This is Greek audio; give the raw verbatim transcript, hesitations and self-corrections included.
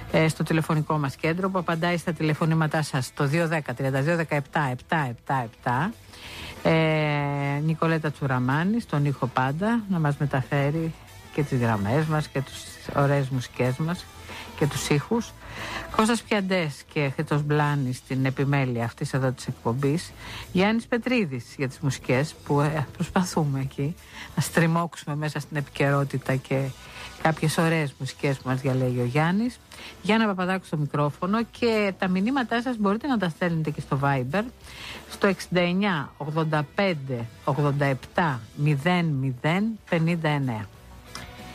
ε, στο τηλεφωνικό μας κέντρο που απαντάει στα τηλεφωνήματά σας στο δύο ένα μηδέν τρία δύο ένα επτά επτά επτά επτά. Ε, Νικολέτα Τσουραμάνη στον ήχο πάντα να μας μεταφέρει και τις γραμμές μας και τις ωραίες μουσικές μας και τους ήχους. Κώστας Πιαντές και Χρήτος Μπλάνης στην επιμέλεια αυτής εδώ της εκπομπής. Γιάννης Πετρίδης για τις μουσικές που ε, προσπαθούμε εκεί να στριμώξουμε μέσα στην επικαιρότητα και κάποιες ωραίες μουσικές που μας διαλέγει ο Γιάννης. Γιάννα Παπαδάκου στο μικρόφωνο και τα μηνύματά σας μπορείτε να τα στέλνετε και στο Viber στο εξήντα εννιά ογδόντα πέντε ογδόντα επτά μηδέν μηδέν πενήντα εννέα.